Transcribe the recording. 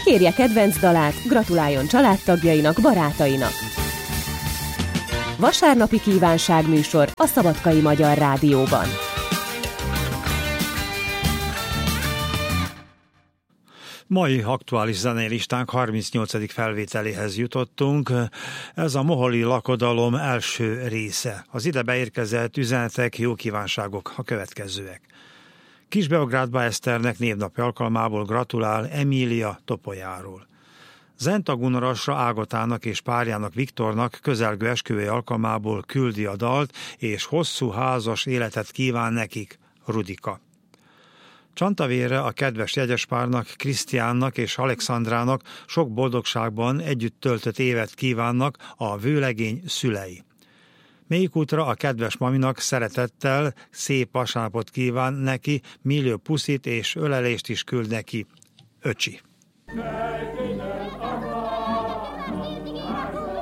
kérje kedvenc dalát, gratuláljon családtagjainak, barátainak. Vasárnapi kívánságműsor a Szabadkai Magyar Rádióban. Mai aktuális zenei listánk 38. felvételéhez jutottunk. Ez a moholi lakodalom első része. Az ide beérkezett üzenetek, jó kívánságok a következőek. Kisbeográdba Eszternek névnapi alkalmából gratulál Emília Topolyáról. Zentagunarasra Ágotának és párjának Viktornak közelgő esküvői alkalmából küldi a dalt, és hosszú házas életet kíván nekik, Rudika. Csantavére a kedves jegyespárnak, Krisztiánnak és Alexandrának sok boldogságban együtt töltött évet kívánnak a vőlegény szülei. Mélyikútra a kedves maminak szeretettel szép vasárnapot kíván neki, millió puszit és ölelést is küld neki, öcsi.